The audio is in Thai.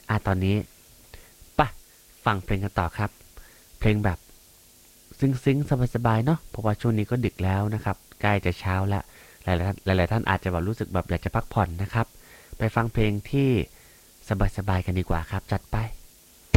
ตอนนี้ปะฟังเพลงกันต่อครับเพลงแบบซึ้งๆสบายๆเนาะเพราะว่าช่วงนี้ก็ดึกแล้วนะครับใกล้จะเช้าแล้วหลายท่านอาจจะแบบรู้สึกแบบอยากจะพักผ่อนนะครับไปฟังเพลงที่สบายๆกันดีกว่าครับจัดไป